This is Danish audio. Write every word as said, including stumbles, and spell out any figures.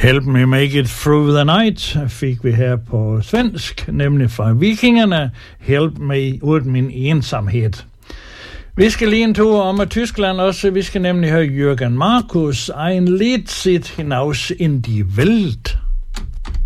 Help Me Make It Through the Night fik vi her på svensk, nemlig fra Vikingerne. Help Me ud min ensomhed. Vi skal lige en tur om af Tyskland også. Vi skal nemlig høre Jürgen Markus. Ein Lied sieht hinaus in die Welt.